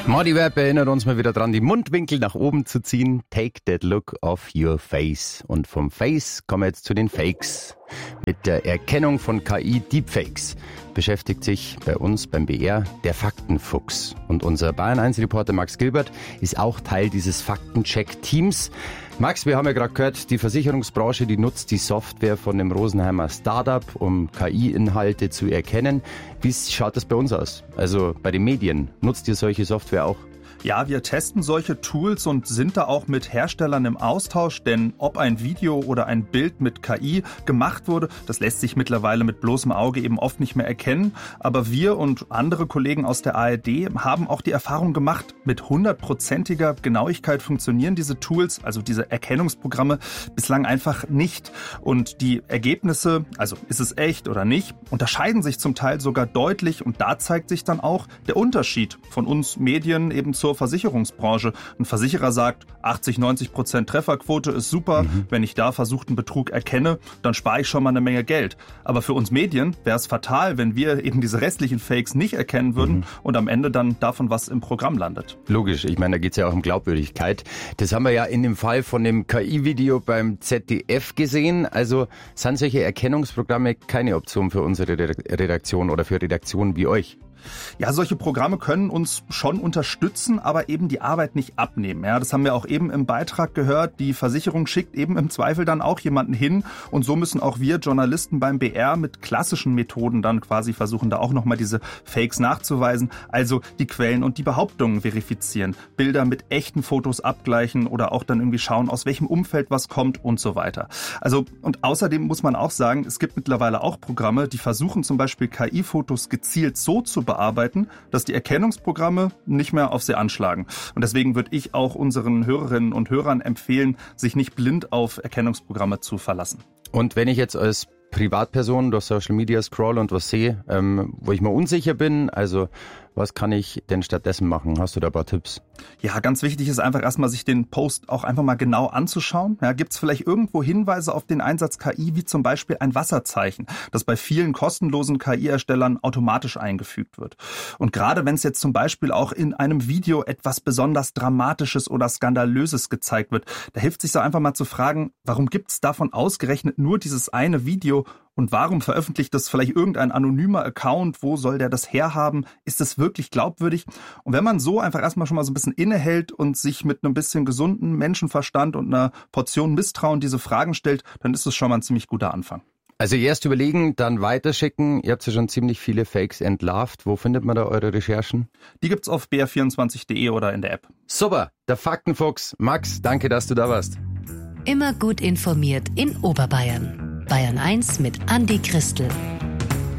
Modiverb erinnert uns mal wieder dran, die Mundwinkel nach oben zu ziehen. Take that look off your face. Und vom Face kommen wir jetzt zu den Fakes. Mit der Erkennung von KI Deepfakes beschäftigt sich bei uns beim BR der Faktenfuchs. Und unser Bayern-1-Reporter Max Gilbert ist auch Teil dieses Faktencheck-Teams. Max, wir haben ja gerade gehört, die Versicherungsbranche, die nutzt die Software von dem Rosenheimer Startup, um KI-Inhalte zu erkennen. Wie schaut das bei uns aus? Also bei den Medien, nutzt ihr solche Software auch? Ja, wir testen solche Tools und sind da auch mit Herstellern im Austausch, denn ob ein Video oder ein Bild mit KI gemacht wurde, das lässt sich mittlerweile mit bloßem Auge eben oft nicht mehr erkennen. Aber wir und andere Kollegen aus der ARD haben auch die Erfahrung gemacht, mit 100%iger Genauigkeit funktionieren diese Tools, also diese Erkennungsprogramme, bislang einfach nicht. Und die Ergebnisse, also ist es echt oder nicht, unterscheiden sich zum Teil sogar deutlich und da zeigt sich dann auch der Unterschied von uns Medien eben zur Versicherungsbranche. Ein Versicherer sagt, 80-90% Trefferquote ist super. Wenn ich da versuchten Betrug erkenne, dann spare ich schon mal eine Menge Geld. Aber für uns Medien wäre es fatal, wenn wir eben diese restlichen Fakes nicht erkennen würden und am Ende dann davon was im Programm landet. Logisch, ich meine, da geht es ja auch um Glaubwürdigkeit. Das haben wir ja in dem Fall von dem KI-Video beim ZDF gesehen. Also sind solche Erkennungsprogramme keine Option für unsere Redaktion oder für Redaktionen wie euch? Ja, solche Programme können uns schon unterstützen, aber eben die Arbeit nicht abnehmen. Ja, das haben wir auch eben im Beitrag gehört. Die Versicherung schickt eben im Zweifel dann auch jemanden hin. Und so müssen auch wir Journalisten beim BR mit klassischen Methoden dann quasi versuchen, da auch nochmal diese Fakes nachzuweisen. Also die Quellen und die Behauptungen verifizieren, Bilder mit echten Fotos abgleichen oder auch dann irgendwie schauen, aus welchem Umfeld was kommt und so weiter. Also und außerdem muss man auch sagen, es gibt mittlerweile auch Programme, die versuchen zum Beispiel KI-Fotos gezielt so zu bearbeiten, dass die Erkennungsprogramme nicht mehr auf sie anschlagen. Und deswegen würde ich auch unseren Hörerinnen und Hörern empfehlen, sich nicht blind auf Erkennungsprogramme zu verlassen. Und wenn ich jetzt als Privatperson durch Social Media scroll und was sehe, wo ich mir unsicher bin, also was kann ich denn stattdessen machen? Hast du da ein paar Tipps? Ja, ganz wichtig ist einfach erstmal, sich den Post auch einfach mal genau anzuschauen. Ja, gibt es vielleicht irgendwo Hinweise auf den Einsatz KI, wie zum Beispiel ein Wasserzeichen, das bei vielen kostenlosen KI-Erstellern automatisch eingefügt wird. Und gerade wenn es jetzt zum Beispiel auch in einem Video etwas besonders Dramatisches oder Skandalöses gezeigt wird, da hilft sich so einfach mal zu fragen, warum gibt es davon ausgerechnet nur dieses eine Video? Und warum veröffentlicht das vielleicht irgendein anonymer Account? Wo soll der das herhaben? Ist das wirklich glaubwürdig? Und wenn man so einfach erstmal schon mal so ein bisschen innehält und sich mit einem bisschen gesunden Menschenverstand und einer Portion Misstrauen diese Fragen stellt, dann ist das schon mal ein ziemlich guter Anfang. Also erst überlegen, dann weiterschicken. Ihr habt ja schon ziemlich viele Fakes entlarvt. Wo findet man da eure Recherchen? Die gibt's auf br24.de oder in der App. Super, der Faktenfuchs. Max, danke, dass du da warst. Immer gut informiert in Oberbayern. Bayern 1 mit Andi Christel.